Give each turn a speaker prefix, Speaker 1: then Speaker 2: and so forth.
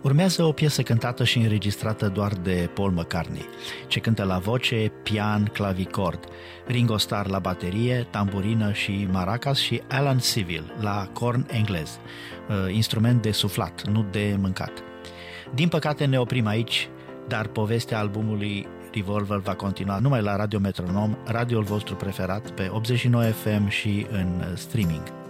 Speaker 1: Urmează o piesă cântată și înregistrată doar de Paul McCartney, ce cântă la voce, pian, clavicord, Ringo Starr la baterie, tamburină și maracas și Alan Civil la corn englez, instrument de suflat, nu de mâncat. Din păcate ne oprim aici, dar povestea albumului Revolver va continua numai la Radio Metronom, radioul vostru preferat, pe 89 FM și în streaming.